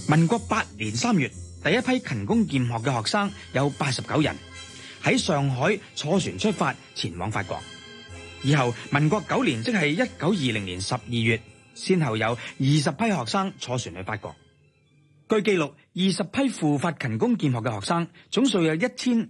民國8年3月，第一批勤工儉學嘅學生有89人，喺上海坐船出發前往法國。以後民國9年，即係1920年12月，先後有20批學生坐船去法國。據記錄，20批赴法勤工儉學嘅學生總數有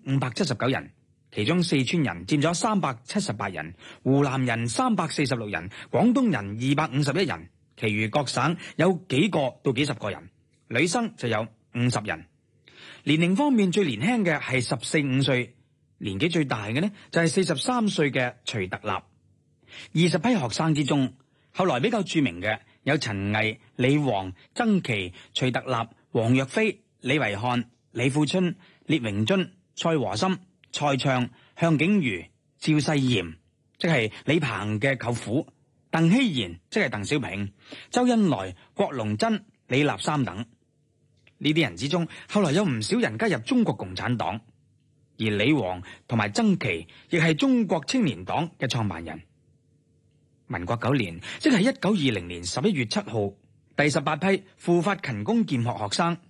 1579人，其中四川人佔咗378人，湖南人346人，廣東人251人，其餘各省有幾個到幾十個人，女生就有50人。年齡方面最年輕嘅係14、15歲，年紀最大嘅呢就係43歲嘅徐特立。20批學生之中，後來比較著名嘅有陳毅、李煌、曾琦、徐特立、王若飛、李維漢、李富春、聶榮臻、蔡和森、蔡暢、向景瑜、趙世炎，即係李鵬嘅舅父；鄧希賢，即係鄧小平；周恩來、郭龍珍、李立三等。呢啲人之中，後來有唔少人加入中國共產黨，而李煌同埋曾琦亦係中國青年黨嘅創辦人。民國9年，即係1920年11月7號，第18批赴法勤工儉學學生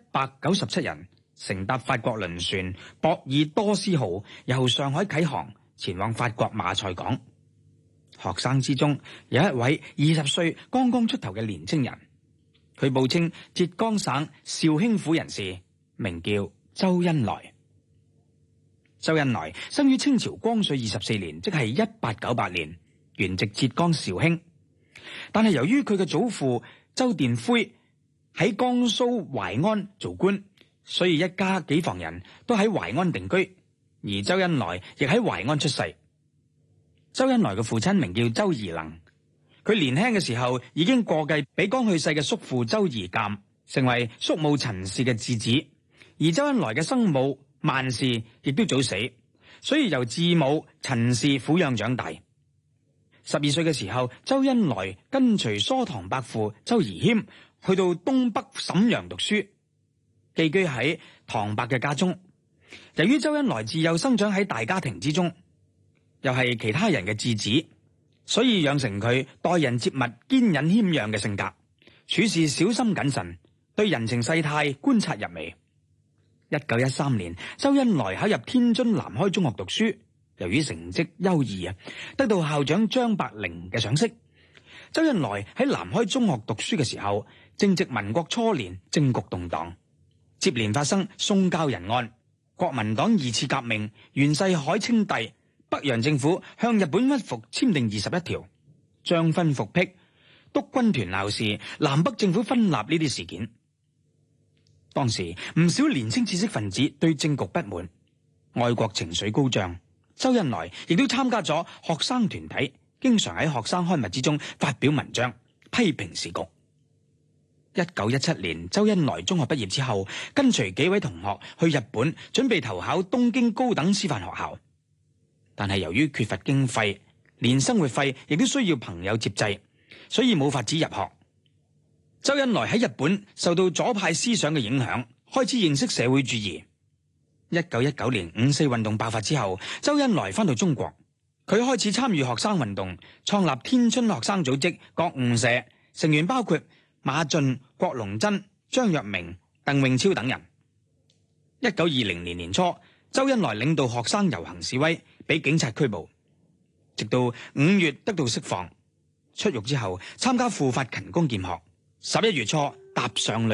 197人，乘搭法國輪船博爾多斯號，由上海啟航，前往法國馬賽港。學生之中有一位20歲剛剛出頭嘅年青人，佢報稱浙江省紹興府人士，名叫周恩來。周恩來生於清朝光緒24年，即係1898年，原籍浙江紹興。但係由於佢嘅祖父周殿魁喺江蘇淮安做官，所以一家幾房人都喺淮安定居，而周恩來亦喺淮安出世。周恩來嘅父親名叫周宜能，佢年輕嘅時候已經過繼俾剛去世嘅叔父周宜鑒，成為叔母陳氏嘅次子。而周恩來嘅生母萬氏亦都早死，所以由次母陳氏撫養長大。12歲嘅時候，周恩來跟隨疏堂伯父周宜謙去到東北瀋陽讀書，寄居喺堂伯嘅家中。由於周恩來自幼生長喺大家庭之中，又係其他人嘅次子，所以養成佢待人接物堅忍謙讓嘅性格，處事小心謹慎，對人情世態觀察入微。1913年，周恩來考入天津南開中學讀書，由於成績優異得到校長張伯苓嘅賞識。周恩來喺南開中學讀書嘅時候，正值民國初年，政局動盪，接連發生宋教仁案、國民黨2次革命、袁世凱稱帝、北洋政府向日本屈服簽訂21條、張勳復辟、督軍團鬧事、南北政府分立呢啲事件。當時唔少年輕知識分子對政局不滿，愛國情緒高漲。周恩來亦都參加咗學生團體，經常喺學生刊物之中發表文章，批評時局。1917年，周恩來中學畢業之後，跟隨幾位同學去日本，準備投考東京高等師範學校。但係由於缺乏經費，連生活費亦都需要朋友接濟，所以冇法子入學。周恩來喺日本受到左派思想嘅影響，開始認識社會主義。1919年5·4運動爆發之後，周恩來返到中國，佢開始參與學生運動，創立天津學生組織覺悟社，成員包括馬俊、郭龍珍、張若明、鄧穎超等人。1920年年初，周恩來領導學生遊行示威，俾警察拘捕，直到5月得到釋放。出獄之後，參加赴法勤工儉學，11月初踏上旅